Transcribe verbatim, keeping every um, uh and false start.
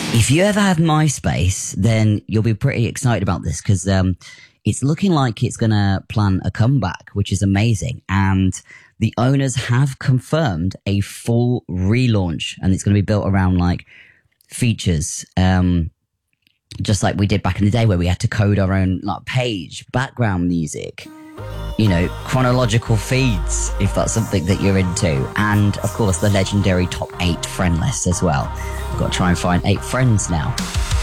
If you ever have MySpace, then you'll be pretty excited about this because um, it's looking like it's going to plan a comeback, which is amazing. And the owners have confirmed a full relaunch, and it's going to be built around like features, um, just like we did back in the day where we had to code our own like page, background music, you know, chronological feeds, if that's something that you're into. And of course, the legendary top eight friend list as well. I've got to try and find eight friends now.